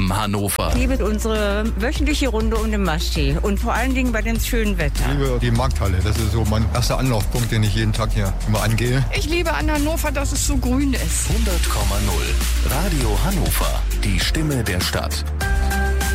Hannover. Ich liebe unsere wöchentliche Runde um den Maschsee und vor allen Dingen bei dem schönen Wetter. Ich liebe die Markthalle. Das ist so mein erster Anlaufpunkt, den ich jeden Tag hier immer angehe. Ich liebe an Hannover, dass es so grün ist. 100,0 Radio Hannover. Die Stimme der Stadt.